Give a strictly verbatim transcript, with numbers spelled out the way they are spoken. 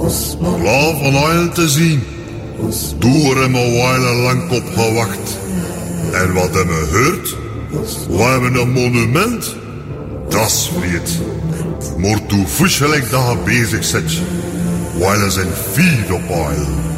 Klaar van oil te zien. Door hem een wijle lang op gewacht. En wat hebben we gehoord? We hebben een monument. Dat is vreed. Maar toen voes gelijk dat je bezig zit. Wijle zijn vier op oil.